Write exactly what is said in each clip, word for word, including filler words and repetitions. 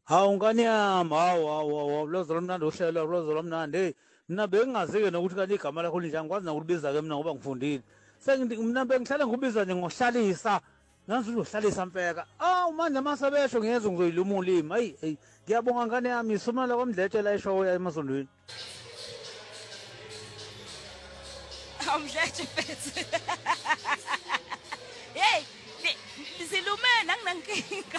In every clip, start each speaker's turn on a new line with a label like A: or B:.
A: Hawu ngane yami, hawu hawu hawu lozo lomnandi uhlelo lozo lomnandi. Hey, mina bengingazi-ke nokuthi kanti igama lakho linjani, ngikwazi nokulibiza-ke mina ngoba ngifundile. Sengithi mina bengihlale ngokubiza nje ngohlalisa. Nansi uzohlalisa mpeka. Awu manje masebesho ngiyeza ngizoyiluma ulimi. Hayi hey, ngiyabonga ngane yami, isumela kwamdletshe la eshowe emasondweni.
B: Amdletshe mfethu. Hey, silume nanginankinga.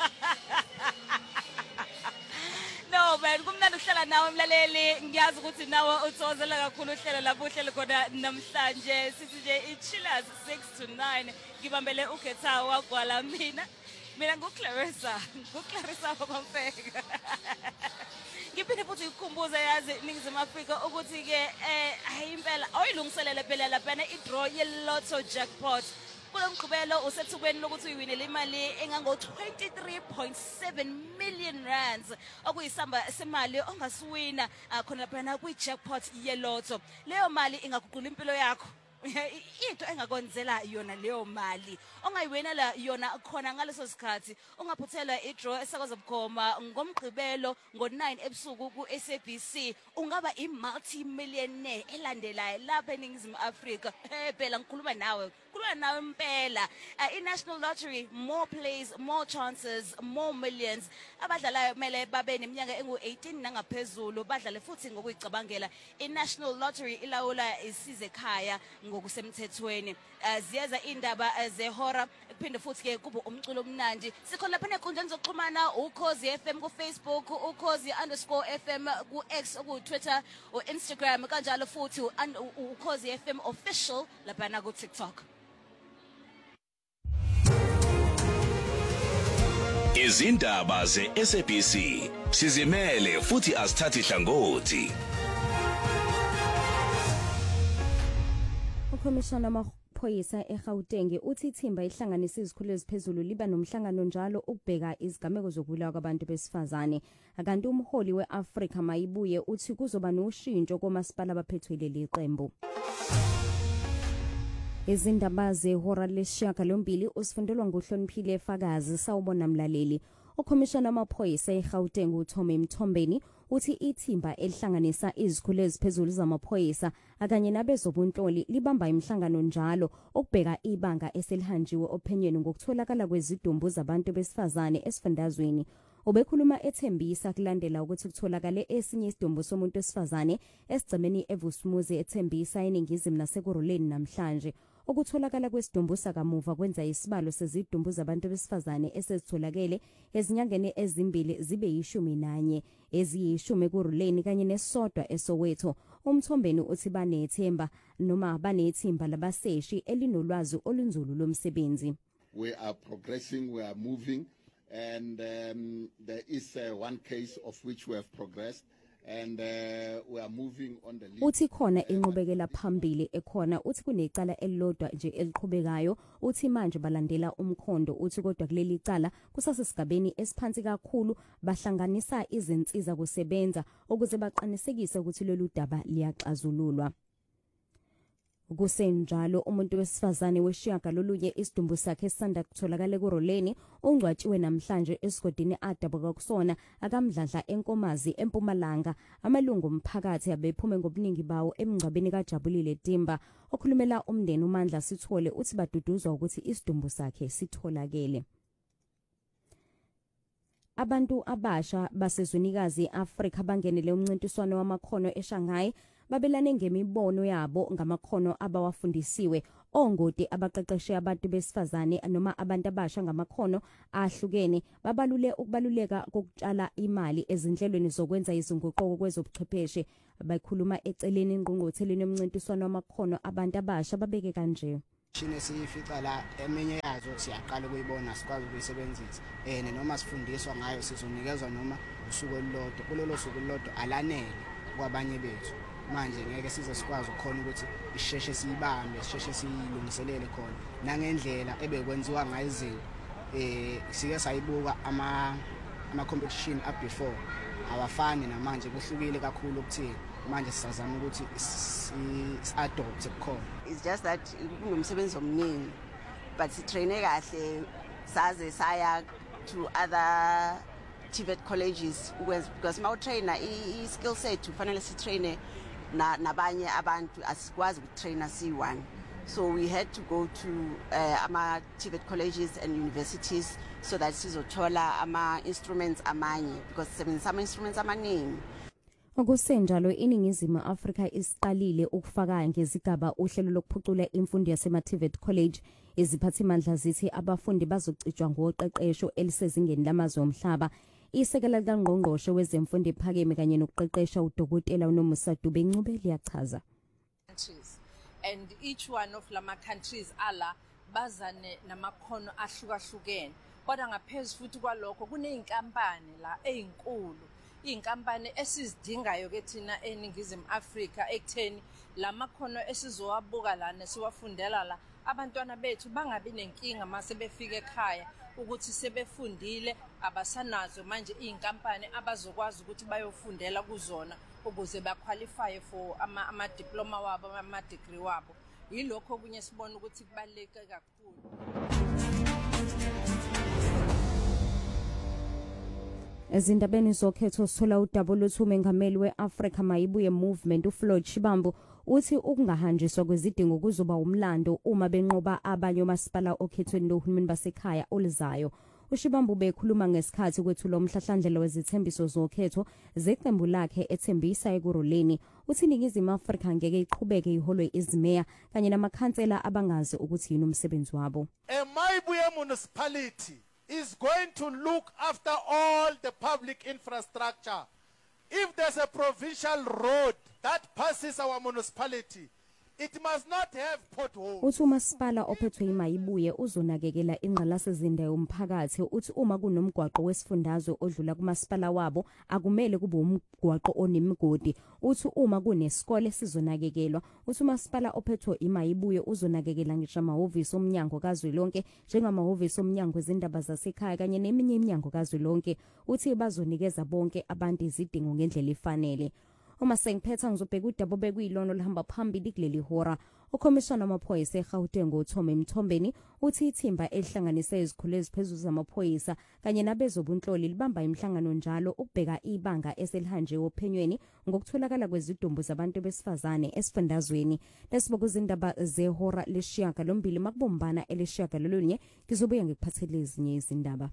B: No man, kumnandi ukuhlala nawe mlaleli. Ngiyazi ukuthi nawe uthozela kakhulu uhlelo lapho uhlelo khona namhlanje. Sithi nje ichillers six to nine. Ngibambele ukhethawo wagwala mina. Mina nguClarissa, nguClarissa Bamfeka. Ngiphinde futhi ukukhumbuza yazi iNingizimu Afrika ukuthi ke eh ayimpela awuyilungiselele phela lapha idraw ye-lotto jackpot. Kulomgqibelo usethubeni lokuthi uyiwinele imali engango twenty-three point seven million rands okuyisamba semali ongasiwina khona lapha kwi-jackpot ye-lotto. Leyo mali ingaguqula impilo yakho. Into engakwenzela yona leyo mali ongayiwenela yona khona ngaleso sikhathi ungaphuthela idraw esakwazi bukhoma ngomgqibelo ngo nine ebusuku ku S A B C ungaba i-multi millionaire elandelayo lapha eNingizimu Afrika. Eh phela ngikhuluma nawe khuluma nawe impela. I-National Lottery, more plays, more chances, more millions. Abadlalayo kumele babe neminyaka engu eighteen nangaphezulu badlale futhi ngokuyicabangela. I-National Lottery ilawula isize ekhaya ngokusemthethweni. Ziyeza indaba zehora kuphinde futhi ke kube umculo omnandi. Sikhona lapha enkundleni zokuxhumana uKhozi F M ku Facebook, uKhozi underscore F M ku X, ku Twitter, u Instagram kanjalo futhi uKhozi F M official lapha na ku TikTok.
C: Izindaba ze-S A B C sizimele futhi asithathi hlangothi.
D: Ukhomishana wamaphoyisa eGauteng uthi ithimba ihlanganisa izikhulu eziphezulu liba nomhlangano njalo ukubheka izigameko zokubulawa kwabantu besifazane. Akanti umholi weAfrika Mayibuye uthi kuzoba noshintsho komasipala abaphethwe leli qembu. Izindaba zehora lesishiyagalombili usifundelwa nguHloniphile Fakazi. Sawubona mlaleli. Ukhomishana wamaphoyisa eGauteng uThome Mthombeni uthi ithimba elihlanganisa izikhulu eziphezulu zamaphoyisa akanye nabezobunhloli libamba imihlangano njalo ukubheka ibanga eselihanjiwe ophenyweni ngokutholakala kwezidumbu zabantu besifazane esifundazweni. Ubekhuluma ethembisa kulandela ukuthi kutholakale esinye isidumbu somuntu wesifazane esigcemeni eVusumuzi ethembisa eNingizimu nasekuruleni namhlanje. Ukutholakala kwesidumbu sakamuva kwenza isibalo sezidumbu zabantu besifazane esezitholakele ezinyangeni ezimbili zibe yishumi nanye, eziyishumi kuruleni kanye nesodwa eSoweto. Umthombeni uthi banethemba noma banethimba labaseshi elinolwazi olunzulu lomsebenzi.
E: We are progressing, we are moving, and um, there is uh, one case of which we have progressed. And uh, we are moving on the list.
D: Uthi khona inqubekela phambili ekhona uthi kunecala elilodwa nje eliqhubekayo uthi manje balandela umkhondo uthi kodwa kuleli cala kusasesigabeni esiphansi kakhulu bahlanganisa izinsiza kusebenza ukuze baqinisekise ukuthi lolu daba liyaxazululwa. Kusenjalo umuntu wesifazane weshiyagalolunye isidumbu sakhe sisanda kutholakala kuroleni ongcwatshiwe namhlanje esigodini adabuka kusona akamdladla enkomazi eMpumalanga. Amalungu omphakathi abephume ngobuningi bawo emngcwabeni kaJabulile Dimba. Okhulumela umndeni uMandla Sithole uthi baduduzwa ukuthi isidumbu sakhe sitholakele. Abantu abasha basezwenikazi Afrika bangenele umncintiswano wamakhono eShanghai babelane ngemibono yabo ngamakhono abawafundisiwe. Ongoti abaqeqeshe abantu besifazane noma abantu abasha ngamakhono ahlukene babalule ukubaluleka kokutshala imali ezinhlelweni zokwenza izinguquko kwezobuchwepheshe. Bayikhuluma eceleni ingqungqutheleni yomncintiswano wamakhono abantu abasha babeke kanje.
F: Shine siyifica la eminye yazo siyaqala ukuyibona sikwazi ukuyisebenzisa eh noma sifundiswa ngayo sizonikezwa noma usuku olulodwa kulelo suku olulodwa alanele kwabanye bethu. Manje ngeke size sikwazi ukukhona ukuthi isheshe siyibambe isheshe siyilungiselele khona nangendlela ebekwenziwa ngayo izinto eh sike sayibuka ama ama competition up before awafani namanje kuhlukile kakhulu ukuthini manje sisazama ukuthi is-adopt khona.
G: It's just that kungumsebenzi omningi but sitraine kahle saze saya to other T V E T colleges because my trainer i skill set kufanele si train na nabanye abantu asikwazi ukutraina C one. So we had to go to uh, ama T V E T colleges and universities so that sizothola ama instruments amanye because some instruments amaningi.
D: Ngokusenjalo iningizimu Afrika isiqalile ukufaka ngezigaba uhlelo lokuphucula imfundo yasema-T V E T College. Iziphathimandla zithi abafundi bazocijwa ngoqeqesho elisezingeni lamazwe omhlaba. Isekela kaNgqongqoshe wezemfundo ephakeme kanye nokuqeqesha uDokotela uNomusa Dube Ncube liyachaza.
H: And each one of lama countries ala bazane namakhono ahlukahlukene. Kodwa ngaphezulu futhi kwalokho kuneyinkampani la ezinkulu. Inkampani esizidingayo ke thina eningizimu Afrika ekutheni lamakhono esizowabuka lana siwafundela la abantwana bethu bangabi nenkinga mase befika ekhaya ukuthi sebefundile abasanazo manje inkampani abazokwazi ukuthi bayofundela kuzona ukuze baqualify for ama, ama diploma wabo ama degree wabo. Yilokho kunye sibona ukuthi kubaleke kakhulu.
D: Ezindabeni zokhetho sithola udaba luthu mengameli we-Africa Mayibuye Movement uFloyd Shivambu uthi ukungahanjiswa kwezidingo kuzoba umlando uma benqoba abanye omasipala okhethweni lohulumeni basekhaya olizayo. uShivambu bekhuluma ngesikhathi kwethula umhlahlandlela wezithembiso zokhetho zeqembu lakhe ethembisa ekuroleni. Uthi iningizimu Afrika ngeke iqhubeke iholwe izimeya kanye namakhansela abangazi ukuthi yini umsebenzi wabo.
I: A Mayibuye municipality is going to look after all the public infrastructure. If there's a provincial road that passes our municipality, it must not have potholes.
D: Uthi umasipala ophethwe iMayibuye uzonakekela ingqalasizinda yomphakathi. Uthi uma kunomgwaqo wesifundazwe odlula kumasipala wabo akumele kube umgwaqo onemigodi. Uthi uma kunesikole sizonakekelwa. Uthi umasipala ophethwe iMayibuye uzonakekela ngisho amahhovisi omnyango kazwelonke njengamahhovisi omnyango ezindaba zasekhaya kanye neminye iminyango kazwelonke. Uthi bazonikeza bonke abantu izidingo ngendlela efanele. Uma sengiphetha ngizobheka udaba bekuyilona olihamba phambili kuleli hora. Ukhomishana wamaphoyisa eGauteng uThome Mthombeni uthi ithimba elihlanganisa izikhulu eziphezulu zamaphoyisa kanye nabezobunhloli libamba imhlangano njalo ukubheka ibanga eselihanjiwe ophenyweni ngokutholakala kwezidumbu zabantu besifazane esifundazweni. Lesibuka izindaba zehora lesishiyaka lombili makubombana eleshiyaka lolunye ngizobuya ngikuphathele ezinye izindaba.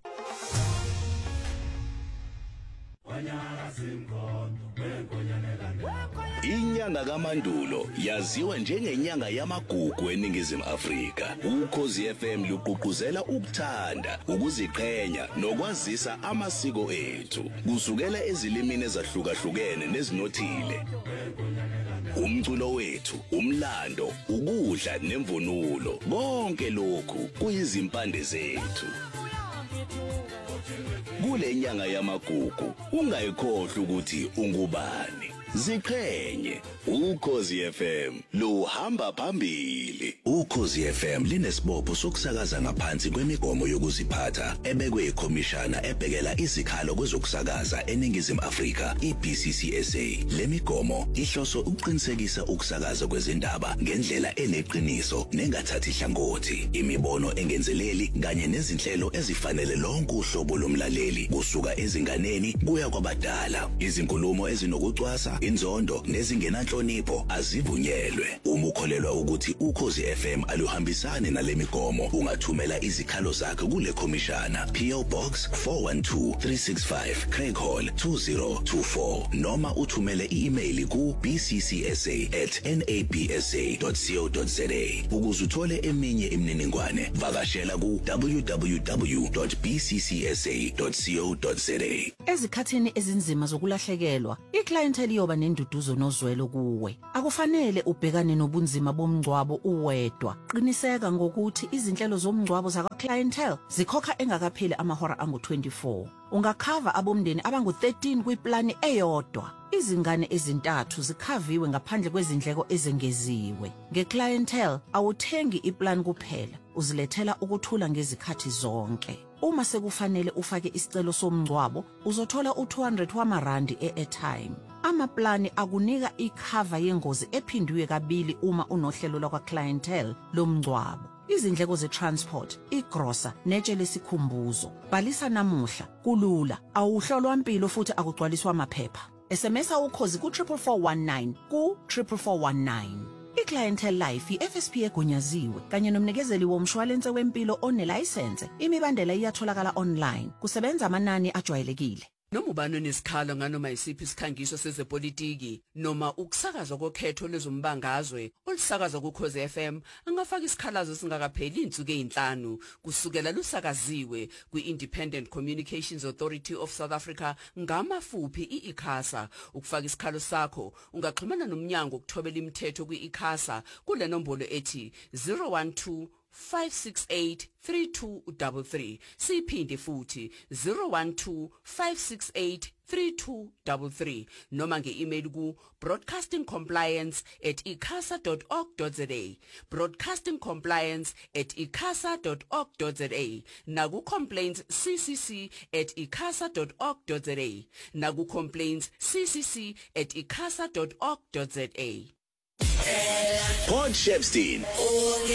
C: Inyanga kaMandulo yaziwa njengenyanga yamagugu eningizimu Afrika. Ukhozi F M luqhuquzela ukuthanda, ukuziqhenya nokwazisa amasiko ethu kusukela ezilimini ezahlukahlukene nezinothile. Umculo wethu, umlando, ukudla nemvunulo, konke lokhu kuyizimpande zethu. Kule nyanga yamagugu ungayikhohlwa ukuthi ungubani. Ziqhenye Ukhozi F M luhamba phambili. Ukhozi F M linesibopho sokusakaza ngaphansi kwemigomo yokuziphatha ebekwe ikhomishana ebhekela izikhalo kwezokusakaza eningizimu Afrika i-B C C S A. Le migomo ihloso ukuqinisekisa ukusakaza kwezindaba ngendlela eneqiniso nengathathi ihlangothi, imibono engenzeleli kanye nezinhlelo ezifanele lonke uhlobo lomlaleli kusuka ezinganeni kuya kwabadala. Izinkulumo ezinokucwasa, inzondo nezingenanhlonipho azivunyelwe. Uma ukholelwa ukuthi Ukhozi F M aluhambisane nale migomo, ungathumela izikhalo zakhe kule khomishana P O Box four one two three six five Craig Hall two zero two four noma uthumele i-email ku b c c s a at n a b s a dot co dot z a. Ukuze uthole eminye imininingwane vakashela ku w w w dot b c c s a dot co dot z a.
J: Ezikhathini ezinzima zokulahlekelwa, iclientele yoba nenduduzo nozwelo kuwe. Akufanele ubhekane nobunzima bomngcwabo uwedwa. Qiniseka ngokuthi izinhlelo zomngcwabo zakwa clientele zikhokha engakapheli amahora angu twenty-four. Ungakhava abomndeni abangu thirteen kwiplani eyodwa. Izingane ezintathu zikhaviwe ngaphandle kwezindleko ezengeziwe. Ngeclientele awuthengi iplan kuphela, uzilethela ukuthula ngezikhathi zonke. Uma sekufanele ufake isicelo somngcwabo, uzothola u two hundred wamarandi e-airtime. Amaplani akunika ikhava yengozi ephindwe kabili uma unohlelo lakwa clientele lomngcwabo. izindleko ze-transport, igrosa netshe lesikhumbuzo. Bhalisa namuhla, kulula, awuhlolwa impilo futhi akugcwaliswa amaphepha. S M S ukhozi ku triple four one nine ku triple four one nine. I-Clientele Life i-F S P egunyaziwe kanye nomnikezeli womshwalense wempilo onelicense. Imibandela iyatholakala online. Kusebenza amanani ajwayelekile.
K: Noma ubani onesikhalo nganoma isiphi isikhangiso sezepolitiki noma ukusakazwa kokhetho lezombangazwe olusakazwa kuKhozi F M angafaka isikhalazo singakapheli insuku ezinhlanu kusukela lusakaziwe kwi-Independent Communications Authority of South Africa ngamafuphi i-ICASA. Ukufaka isikhalo sakho ungaxhumana nomnyango ukuthobela imithetho kwi-ICASA kule nombolo ethi zero one two five six eight three two three three. Siphinde futhi zero one two five six eight three two three three noma nge-email ku broadcastingcompliance at icasa dot org dot za, broadcastingcompliance at icasa dot org dot za, naku complaints ccc at icasa dot org dot za, naku complaints ccc at icasa dot org dot za.
C: Port Shepstone